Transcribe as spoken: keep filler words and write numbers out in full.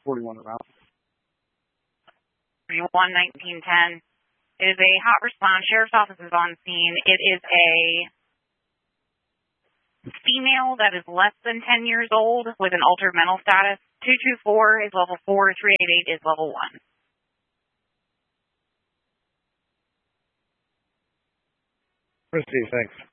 forty-one around. forty-one nineteen ten. It is a hot response. Sheriff's Office is on scene. It is a female that is less than ten years old with an altered mental status. two two four is level four. three eight eight is level one. Proceed, thanks.